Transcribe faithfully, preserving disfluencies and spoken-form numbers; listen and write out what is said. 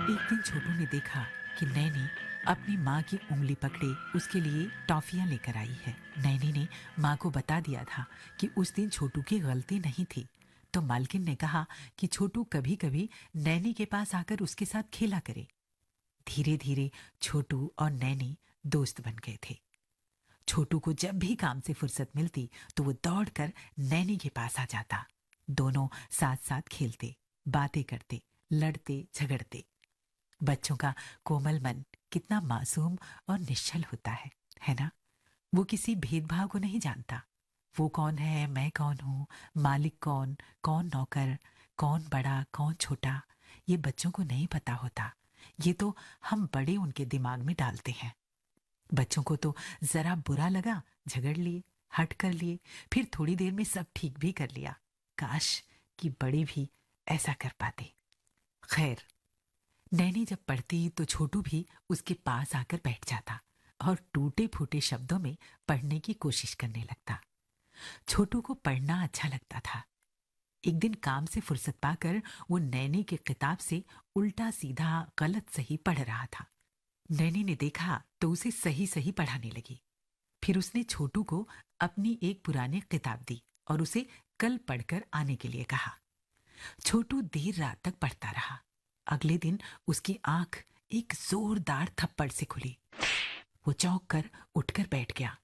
एक दिन छोटू ने देखा कि नैनी अपनी माँ की उंगली पकड़े उसके लिए टॉफियां लेकर आई है। नैनी ने माँ को बता दिया था कि उस दिन छोटू की गलती नहीं थी। तो मालकिन ने कहा कि छोटू कभी कभी नैनी के पास आकर उसके साथ खेला करे। धीरे धीरे छोटू और नैनी दोस्त बन गए थे। छोटू को जब भी काम से फुर्सत मिलती तो वो दौड़कर नैनी के पास आ जाता। दोनों साथ साथ खेलते, बातें करते, लड़ते झगड़ते। बच्चों का कोमल मन कितना मासूम और निश्चल होता है है ना? वो किसी भेदभाव को नहीं जानता। वो कौन है, मैं कौन हूँ, मालिक कौन, कौन नौकर, कौन बड़ा, कौन छोटा, ये बच्चों को नहीं पता होता। ये तो हम बड़े उनके दिमाग में डालते हैं। बच्चों को तो जरा बुरा लगा, झगड़ लिए, हट कर लिए, फिर थोड़ी देर में सब ठीक भी कर लिया। काश कि बड़े भी ऐसा कर पाते। खैर, नैनी जब पढ़ती तो छोटू भी उसके पास आकर बैठ जाता और टूटे फूटे शब्दों में पढ़ने की कोशिश करने लगता। छोटू को पढ़ना अच्छा लगता था। एक दिन काम से फुर्सत पाकर वो नैनी की किताब से उल्टा सीधा गलत सही पढ़ रहा था। नैनी ने देखा तो उसे सही सही पढ़ाने लगी। फिर उसने छोटू को अपनी एक पुरानी किताब दी और उसे कल पढ़कर आने के लिए कहा। छोटू देर रात तक पढ़ता रहा। अगले दिन उसकी आंख एक जोरदार थप्पड़ से खुली। वो चौंक कर उठकर बैठ गया